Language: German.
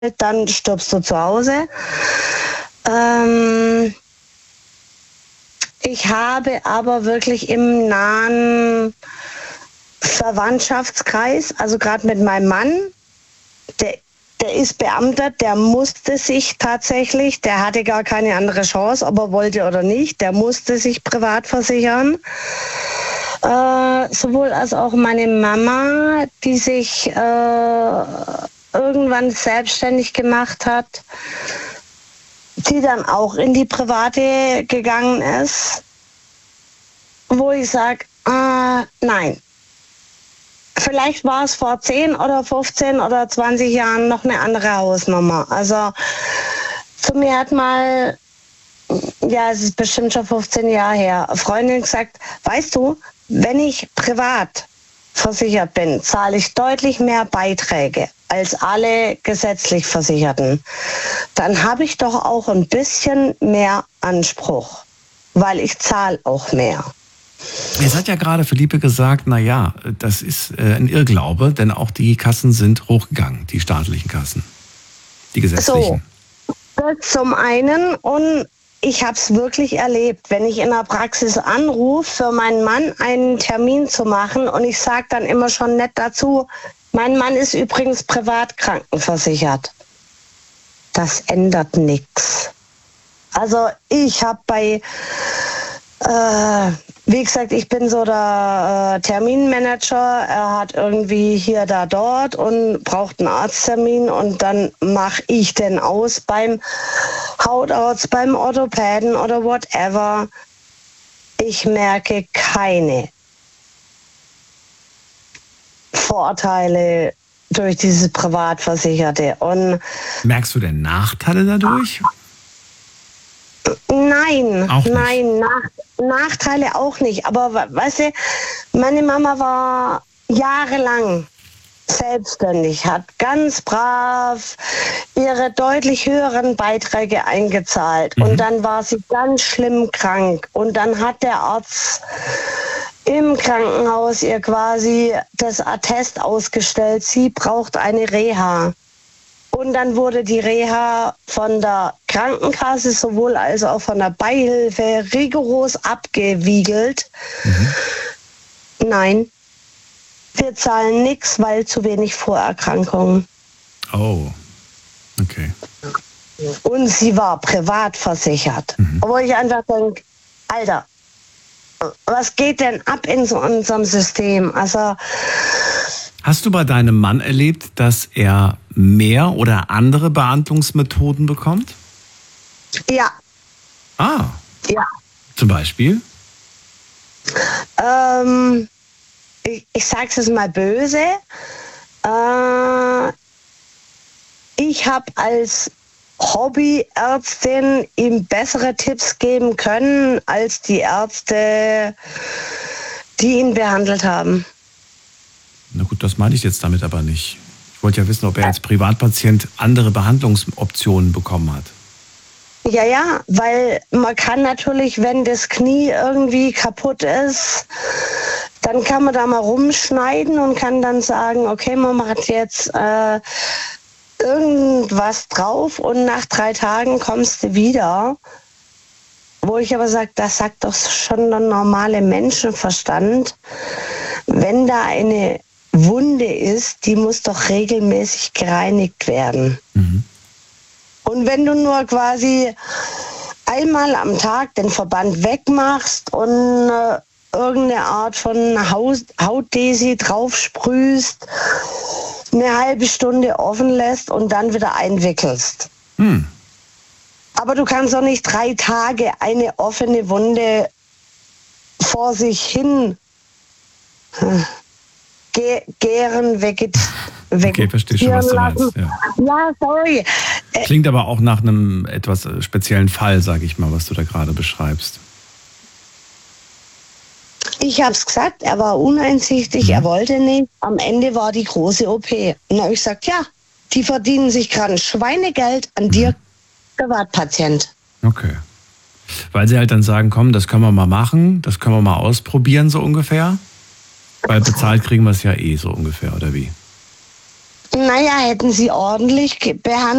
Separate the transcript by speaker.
Speaker 1: dann stirbst du zu Hause. Ich habe aber wirklich im nahen Verwandtschaftskreis, also gerade mit meinem Mann, der ist beamtet, der musste sich tatsächlich, der hatte gar keine andere Chance, ob er wollte oder nicht, der musste sich privat versichern. Sowohl als auch meine Mama, die sich irgendwann selbstständig gemacht hat, die dann auch in die Private gegangen ist, wo ich sage, nein. Vielleicht war es vor 10 oder 15 oder 20 Jahren noch eine andere Hausnummer. Also zu mir hat mal, ja, es ist bestimmt schon 15 Jahre her, eine Freundin gesagt, weißt du, wenn ich privat versichert bin, zahle ich deutlich mehr Beiträge als alle gesetzlich Versicherten. Dann habe ich doch auch ein bisschen mehr Anspruch, weil ich zahle auch mehr.
Speaker 2: Jetzt hat ja gerade Philippe gesagt, naja, das ist ein Irrglaube, denn auch die Kassen sind hochgegangen, die staatlichen Kassen, die gesetzlichen.
Speaker 1: So, das zum einen, und ich habe es wirklich erlebt, wenn ich in der Praxis anrufe, für meinen Mann einen Termin zu machen, und ich sage dann immer schon nett dazu, mein Mann ist übrigens privat krankenversichert. Das ändert nichts. Also ich habe wie gesagt, ich bin so der Terminmanager. Er hat irgendwie hier, da, dort und braucht einen Arzttermin, und dann mache ich den aus beim Hautarzt, beim Orthopäden oder whatever. Ich merke keine Vorteile durch dieses Privatversicherte. Und
Speaker 2: merkst du denn Nachteile dadurch?
Speaker 1: Nein,
Speaker 2: auch nicht.
Speaker 1: Nein, Nachteile auch nicht. Aber weißt du, meine Mama war jahrelang selbstständig, hat ganz brav ihre deutlich höheren Beiträge eingezahlt. Und dann war sie ganz schlimm krank. Und dann hat der Arzt im Krankenhaus ihr quasi das Attest ausgestellt, sie braucht eine Reha. Und dann wurde die Reha von der Krankenkasse sowohl als auch von der Beihilfe rigoros abgewiegelt. Nein, wir zahlen nichts, weil zu wenig Vorerkrankungen.
Speaker 2: Oh, okay.
Speaker 1: Und sie war privat versichert. Wo ich einfach denke, Alter, was geht denn ab in so unserem System? Also,
Speaker 2: hast du bei deinem Mann erlebt, dass er mehr oder andere Behandlungsmethoden bekommt?
Speaker 1: Ja.
Speaker 2: Ah.
Speaker 1: Ja.
Speaker 2: Zum Beispiel?
Speaker 1: Ich sag's jetzt mal böse. Ich habe als Hobbyärztin ihm bessere Tipps geben können als die Ärzte, die ihn behandelt haben.
Speaker 2: Na gut, das meine ich jetzt damit aber nicht. Ich wollte ja wissen, ob er als Privatpatient andere Behandlungsoptionen bekommen hat.
Speaker 1: Ja, weil man kann natürlich, wenn das Knie irgendwie kaputt ist, dann kann man da mal rumschneiden und kann dann sagen, okay, man macht jetzt irgendwas drauf und nach 3 Tagen kommst du wieder. Wo ich aber sage, das sagt doch schon der normale Menschenverstand. Wenn da eine Wunde ist, die muss doch regelmäßig gereinigt werden. Und wenn du nur quasi einmal am Tag den Verband wegmachst und irgendeine Art von Hautdesi draufsprühst, eine halbe Stunde offen lässt und dann wieder einwickelst. Aber du kannst doch nicht 3 Tage eine offene Wunde vor sich hin gären,
Speaker 2: okay, verstehe schon, was du meinst.
Speaker 1: Ja, sorry.
Speaker 2: Klingt aber auch nach einem etwas speziellen Fall, sage ich mal, was du da gerade beschreibst.
Speaker 1: Ich habe es gesagt, er war uneinsichtig, er wollte nicht. Am Ende war die große OP. Und dann habe ich gesagt, ja, die verdienen sich gerade ein Schweinegeld an dir, Privatpatient.
Speaker 2: Okay. Weil sie halt dann sagen, komm, das können wir mal machen, das können wir mal ausprobieren, so ungefähr. Weil bezahlt kriegen wir es ja eh so ungefähr, oder wie?
Speaker 1: Naja, hätten sie ordentlich behandelt,